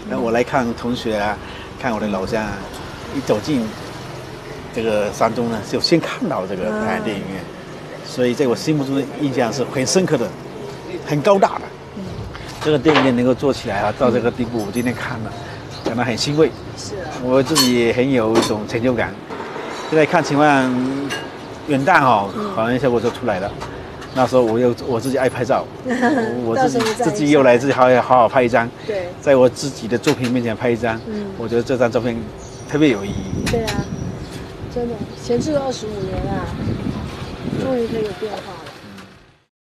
那我来看同学啊，看我的老乡啊，一走进这个山中呢，就先看到这个台湾电影院，所以在我心目中的印象是很深刻的，很高大的。这个电影院能够做起来啊，到这个地步，我今天看了，感到很欣慰。 是啊， 我自己也很有一种成就感。现在看情况，元旦好像效果就出来了。那时候我自己爱拍照，我自己又来自己好好拍一张。 对， 在我自己的作品面前拍一张，我觉得这张照片特别有意义。 对啊，真的，闲置了25年啊，终于可以有变化了。